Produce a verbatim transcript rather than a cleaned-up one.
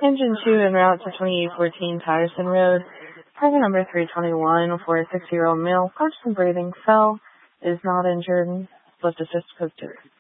Engine two en route to twenty-eight fourteen Patterson Road. Target number three twenty-one for a six-year-old male. Conscious and breathing. Fell. Is not injured. Lift assist code two.